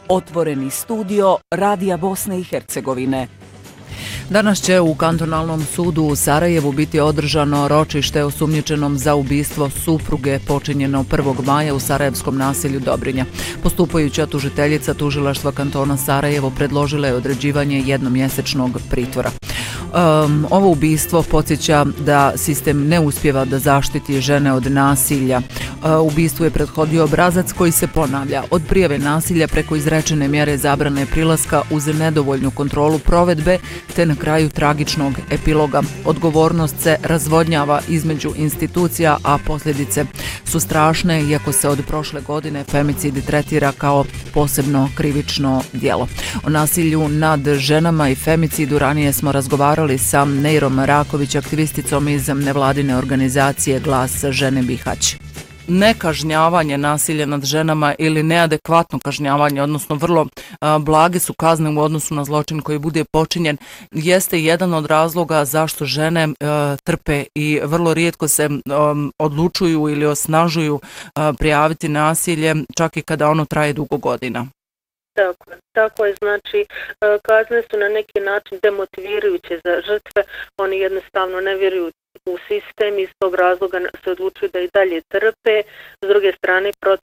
Otvoreni studio Radija Bosne i Hercegovine. Danas će u kantonalnom sudu u Sarajevu biti održano ročište osumnjičenom za ubistvo supruge počinjeno 1. maja u sarajevskom naselju Dobrinja. Postupajuća tužiteljica tužilaštva kantona Sarajevo predložila je određivanje jednomjesečnog pritvora. Ovo ubistvo podsjeća da sistem ne uspijeva da zaštiti žene od nasilja. Ubistvu je prethodio obrazac koji se ponavlja od prijave nasilja preko izrečene mjere zabrane prilaska uz nedovoljnu kontrolu provedbe te na kraju tragičnog epiloga. Odgovornost se razvodnjava između institucija, a posljedice su strašne, iako se od prošle godine femicid tretira kao posebno krivično djelo. O nasilju nad ženama i femicidu ranije smo razgovarali sa Nejrom Raković, aktivisticom iz nevladine organizacije Glas žene Bihać. Nekažnjavanje nasilja nad ženama ili neadekvatno kažnjavanje, odnosno vrlo blage su kazne u odnosu na zločin koji bude počinjen, jeste jedan od razloga zašto žene trpe i vrlo rijetko se odlučuju ili osnažuju prijaviti nasilje, čak i kada ono traje dugo godina. Tako je, znači kazne su na neki način demotivirajuće za žrtve, oni jednostavno ne vjeruju u sistem i iz tog razloga se odlučuju da i dalje trpe. S druge strane, proces